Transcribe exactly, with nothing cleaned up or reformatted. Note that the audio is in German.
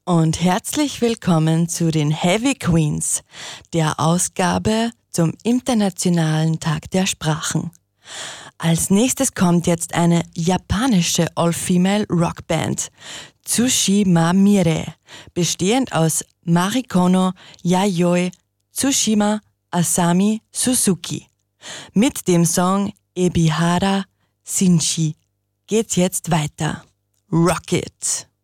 und herzlich willkommen zu den Heavy Queens, der Ausgabe zum Internationalen Tag der Sprachen. Als nächstes kommt jetzt eine japanische All-Female Rockband, Tsushima Mire, bestehend aus Marikono, Yayoi, Tsushima, Asami, Suzuki. Mit dem Song Ebihara Shinchi geht's jetzt weiter. Rock it!